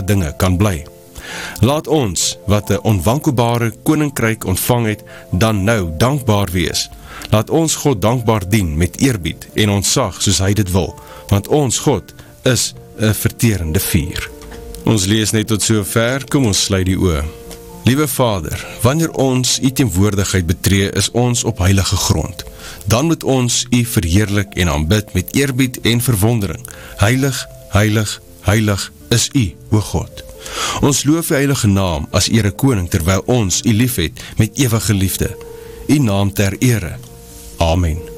dinge kan bly. Laat ons, wat 'n onwankelbare koninkryk ontvang het, dan nou dankbaar wees. Laat ons God dankbaar dien met eerbied en ontzag soos hy dit wil, want ons God is 'n verterende vuur. Ons lees net tot so ver, kom ons sluit die oë. Liewe Vader, wanneer ons u teenwoordigheid betree, is ons op heilige grond. Dan moet ons u verheerlik en aanbid met eerbied en verwondering. Heilig, heilig, heilig is u, o God. Ons loof u heilige naam as ere koning, terwyl ons u liefhet met ewige liefde. U naam ter ere. Amen.